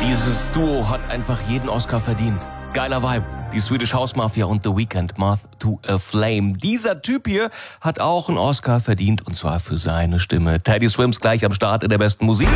Dieses Duo hat einfach jeden Oscar verdient. Geiler Vibe. Die Swedish House Mafia und The Weeknd, Moth to a Flame. Dieser Typ hier hat auch einen Oscar verdient, und zwar für seine Stimme. Teddy Swims gleich am Start in der besten Musik.